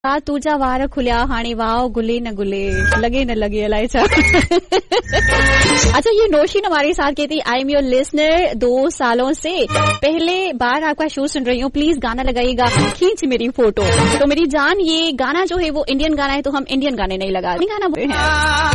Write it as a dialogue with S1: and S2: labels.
S1: तुझा वार खुलिया हाणे वाव गुले न गुले लगे न लगे अलाए छा। अच्छा, ये नौशीन हमारे साथ कहती आई एम योर लिसनर 2 सालों से पहले बार आपका शो सुन रही हूँ, प्लीज गाना लगाइएगा, खींच मेरी फोटो। तो मेरी जान, ये गाना जो है वो इंडियन गाना है, तो हम इंडियन गाने नहीं लगा गाना